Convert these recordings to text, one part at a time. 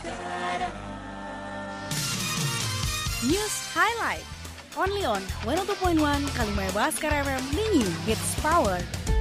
News Highlight only on 102.1 Kalimaya Baskara FM, the new hits power.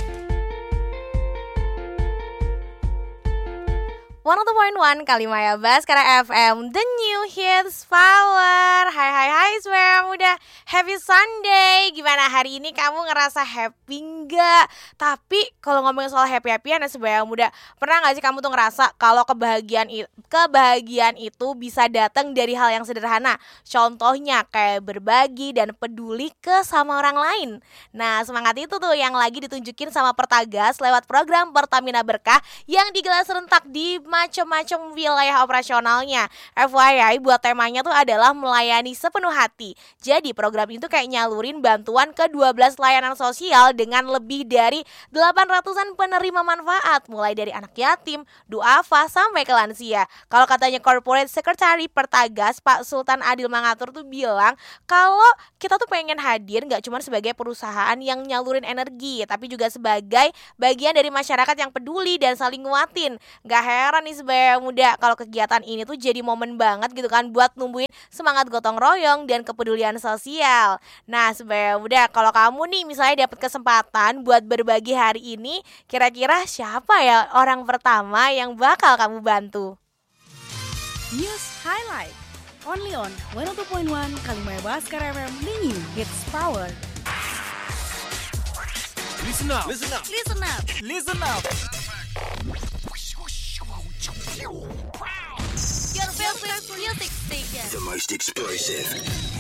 102.1 Kalimaya Baskara FM, the new hits power. Hai semua, udah happy Sunday. Gimana hari ini, kamu ngerasa happy nggak? Tapi kalau ngomongin soal happy-happyan ya sebenarnya muda, pernah nggak sih kamu tuh ngerasa kalau kebahagiaan itu bisa datang dari hal yang sederhana? Contohnya kayak berbagi dan peduli ke sama orang lain. Nah, semangat itu tuh yang lagi ditunjukin sama Pertagas lewat program Pertamina Berkah yang digelar serentak di macam-macam wilayah operasionalnya. FYI, buat temanya tuh adalah melayani sepenuh hati. Jadi program itu kayak nyalurin bantuan ke 12 layanan sosial dengan lebih dari 800-an penerima manfaat, mulai dari anak yatim, duafa sampai ke lansia. Kalau katanya Corporate Secretary Pertagas, Pak Sultan Adil Mangatur tuh bilang kalau kita tuh pengen hadir gak cuma sebagai perusahaan yang nyalurin energi, tapi juga sebagai bagian dari masyarakat yang peduli dan saling nguatin. Gak heran nih sebagai muda kalau kegiatan ini tuh jadi momen banget gitu kan buat numbuhin semangat gotong royong dan kepedulian sosial. Nah sebagai muda, kalau kamu nih misalnya dapat kesempatan buat berbagi hari ini, kira-kira siapa ya orang pertama yang bakal kamu bantu? News Highlight only on 102.1 Kalimaya Baskara FM, the new hits power. Listen up. Listen up. Listen up. Listen up. Your favorite music station. The most explosive.